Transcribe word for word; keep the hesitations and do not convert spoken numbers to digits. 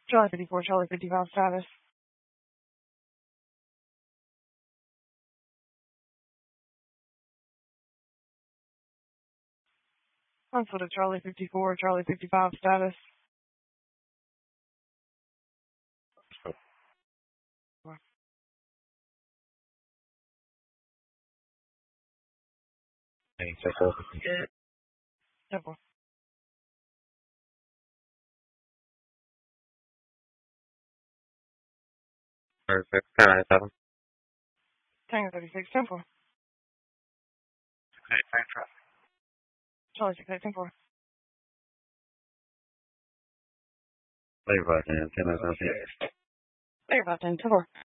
Charlie fifty-four, Charlie fifty-five status. Cancel to Charlie fifty-four, Charlie fifty-five status. Temple. Perfect. ten ninety-seven. Tango thirty-six, Temple. Okay, thanks, Rob. Charlie six eight, Temple. Labour ten, ten ninety-seven. Labour ten, Temple.